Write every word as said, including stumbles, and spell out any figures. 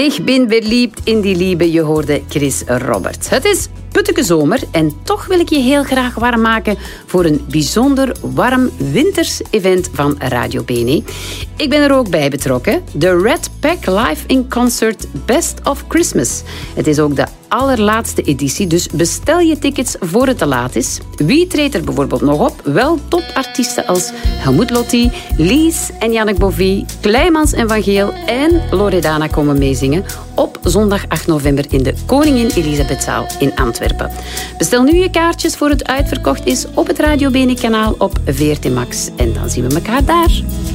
Ik ben verliefd in die liebe, je hoorde Chris Roberts. Het is putteke zomer en toch wil ik je heel graag warm maken voor een bijzonder warm winters event van Radio Bene. Ik ben er ook bij betrokken. De Red Pack Live in Concert Best of Christmas. Het is ook de allerlaatste editie, dus bestel je tickets voor het te laat is. Wie treedt er bijvoorbeeld nog op? Wel topartiesten als Helmut Lotti, Lies en Janneke Bovie, Kleimans en Van Geel en Loredana komen meezingen op zondag acht november in de Koningin Elisabethzaal in Antwerpen. Bestel nu je kaartjes voor het uitverkocht is op het Radio Bene kanaal op V R T Max en dan zien we elkaar daar.